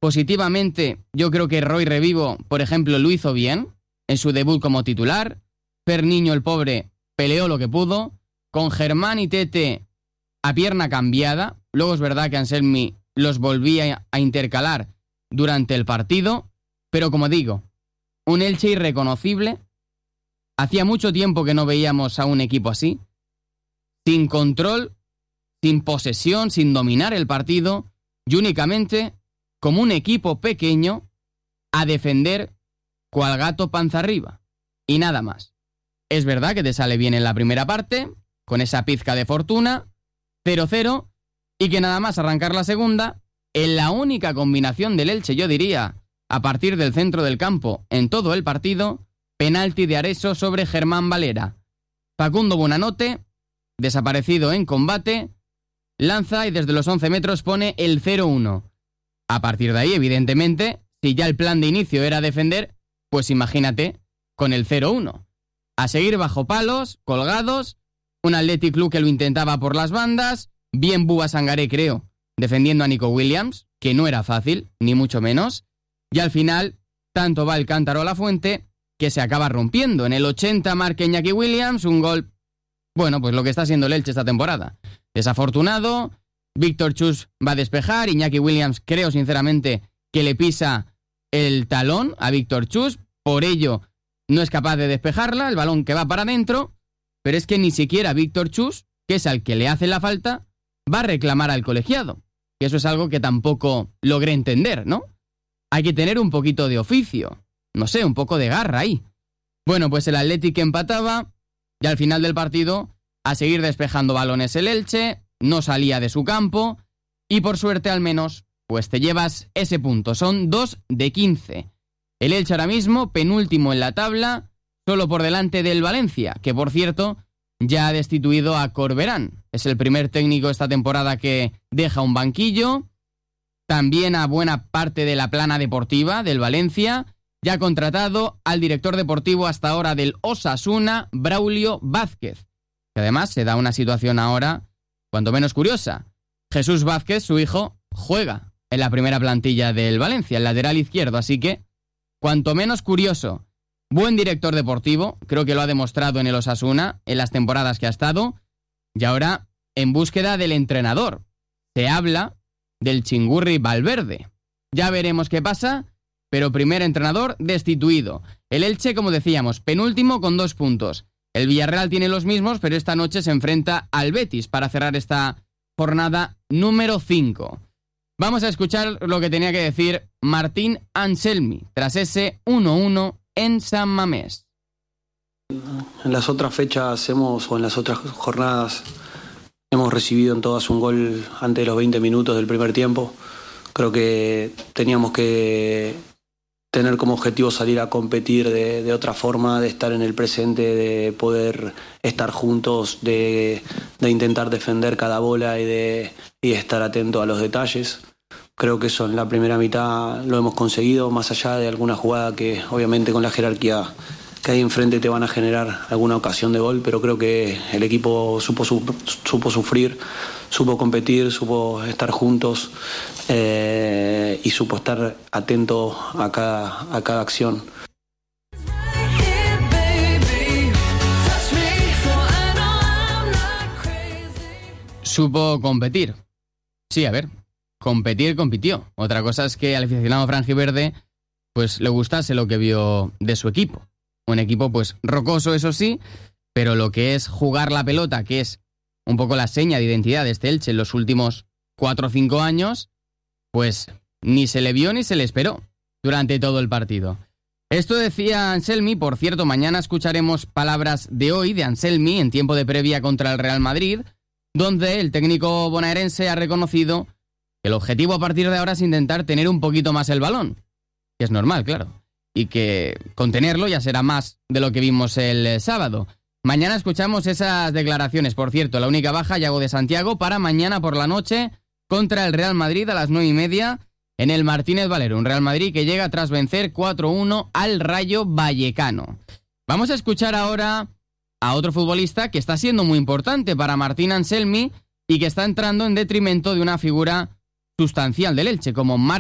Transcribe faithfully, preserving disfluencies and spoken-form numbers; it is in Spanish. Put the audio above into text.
Positivamente, yo creo que Roy Revivo, por ejemplo, lo hizo bien en su debut como titular. Fer Niño, el pobre, peleó lo que pudo. Con Germán y Tete a pierna cambiada. Luego es verdad que Anselmi los volvía a intercalar durante el partido. Pero como digo, un Elche irreconocible. Hacía mucho tiempo que no veíamos a un equipo así. Sin control, sin posesión, sin dominar el partido. Y únicamente como un equipo pequeño a defender cual gato panza arriba. Y nada más. Es verdad que te sale bien en la primera parte, con esa pizca de fortuna, cero cero, y que nada más arrancar la segunda, en la única combinación del Elche, yo diría, a partir del centro del campo, en todo el partido, penalti de Areso sobre Germán Valera. Facundo Buonanotte, desaparecido en combate, lanza y desde los once metros pone el cero uno. A partir de ahí, evidentemente, si ya el plan de inicio era defender, pues imagínate con el cero uno. A seguir bajo palos, colgados, un Athletic Club que lo intentaba por las bandas, bien Bouba Sangaré, creo, defendiendo a Nico Williams, que no era fácil, ni mucho menos, y al final, tanto va el cántaro a la fuente, que se acaba rompiendo. En el ochenta marca Iñaki Williams, un gol, bueno, pues lo que está haciendo el Elche esta temporada. Desafortunado, Víctor Chus va a despejar, Iñaki Williams creo sinceramente que le pisa el talón a Víctor Chus, por ello no es capaz de despejarla, el balón que va para adentro, pero es que ni siquiera Víctor Chus, que es al que le hace la falta, va a reclamar al colegiado. Y eso es algo que tampoco logré entender, ¿no? Hay que tener un poquito de oficio, no sé, un poco de garra ahí. Bueno, pues el Athletic empataba y al final del partido a seguir despejando balones el Elche, no salía de su campo y por suerte al menos pues te llevas ese punto, son dos de quince. El Elche ahora mismo penúltimo en la tabla, solo por delante del Valencia, que por cierto ya ha destituido a Corberán. Es el primer técnico esta temporada que deja un banquillo, también a buena parte de la plana deportiva del Valencia, ya ha contratado al director deportivo hasta ahora del Osasuna, Braulio Vázquez, que además se da una situación ahora cuanto menos curiosa. Jesús Vázquez, su hijo, juega en la primera plantilla del Valencia, el lateral izquierdo, así que cuanto menos curioso. Buen director deportivo, creo que lo ha demostrado en el Osasuna, en las temporadas que ha estado, y ahora en búsqueda del entrenador. Se habla del Chingurri Valverde. Ya veremos qué pasa, pero primer entrenador destituido. El Elche, como decíamos, penúltimo con dos puntos. El Villarreal tiene los mismos, pero esta noche se enfrenta al Betis para cerrar esta jornada número cinco. Vamos a escuchar lo que tenía que decir Martín Anselmi tras ese uno uno en San Mamés. En las otras fechas hemos, o en las otras jornadas, hemos recibido en todas un gol antes de los veinte minutos del primer tiempo. Creo que teníamos que tener como objetivo salir a competir de, de otra forma, de estar en el presente, de poder estar juntos, de, de intentar defender cada bola y de, y de estar atento a los detalles. Creo que eso en la primera mitad lo hemos conseguido, más allá de alguna jugada que obviamente con la jerarquía que hay enfrente te van a generar alguna ocasión de gol, pero creo que el equipo supo, supo, supo sufrir, supo competir, supo estar juntos eh, y supo estar atento a cada, a cada acción. Supo competir. Sí, a ver, competir, compitió. Otra cosa es que al aficionado franjiverde pues le gustase lo que vio de su equipo. Un equipo pues rocoso, eso sí, pero lo que es jugar la pelota, que es un poco la seña de identidad de este Elche en los últimos cuatro o cinco años, pues ni se le vio ni se le esperó durante todo el partido. Esto decía Anselmi. Por cierto, mañana escucharemos palabras de hoy de Anselmi en tiempo de previa contra el Real Madrid, donde el técnico bonaerense ha reconocido que el objetivo a partir de ahora es intentar tener un poquito más el balón, que es normal, claro, y que contenerlo ya será más de lo que vimos el sábado. Mañana escuchamos esas declaraciones. Por cierto, la única baja, Yago de Santiago, para mañana por la noche contra el Real Madrid a las nueve y media en el Martínez Valero. Un Real Madrid que llega tras vencer cuatro uno al Rayo Vallecano. Vamos a escuchar ahora a otro futbolista que está siendo muy importante para Martín Anselmi y que está entrando en detrimento de una figura sustancial del Elche, como Marc